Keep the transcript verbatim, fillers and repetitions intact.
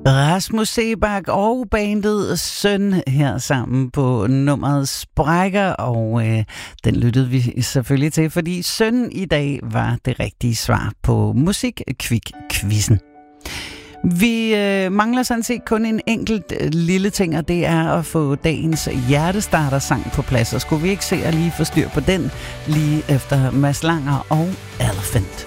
Rasmus Seebach og bandet Søn her sammen på nummeret Sprækker, og øh, den lyttede vi selvfølgelig til, fordi Søn i dag var det rigtige svar på Musik-Kvik-quizzen. Vi øh, mangler sådan set kun en enkelt øh, lille ting, og det er at få dagens hjertestarter-sang på plads. Og skulle vi ikke se at lige få styr på den lige efter Mads Langer og Elephant?